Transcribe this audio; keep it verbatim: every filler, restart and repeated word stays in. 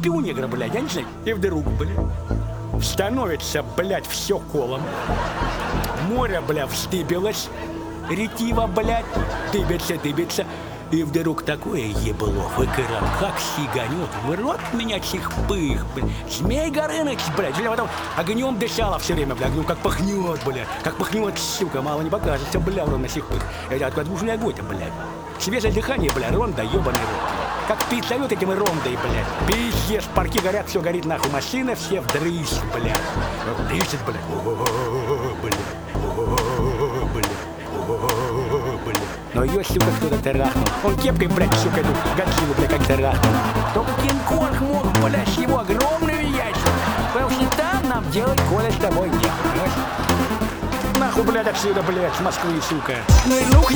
купил у негра, блядь, я не знаю. И вдруг, блядь, становится, блядь, все колом. Море, блядь, вздыбилось. Ретива, блядь, дыбится, дыбится. И вдруг такое ебло в экран, как сиганет, в рот меня чихпых, блядь. Змей Горыныч, блядь, или потом огнем дышала все время, блядь, огнем как пахнет, блядь, как пахнет, сука, мало не покажется, бля, ровно чихпых. Это откуда уж не огонь-то, блядь. Свежее дыхание, блядь, ронда, ебаный рот. Как пистолет этим и рондой, блядь. Пиздец, парки горят, все горит нахуй, машина, все вдрысь, блядь. Дышит, блядь. О-о-о, блядь. О-о-о, блядь. О-о-о, блядь. Но ее, сука, кто-то тарахнул. Он кепкой, блядь, сука, эту Годзиллу, блядь, как тарахнул. Только Кинг-Конг мог, блядь, с его огромными яйцами. Потому что там нам делать, Коля, с тобой нет, понимаешь? Нахуй, блядь, отсюда, блядь, с Москвы, сука. Ну и ну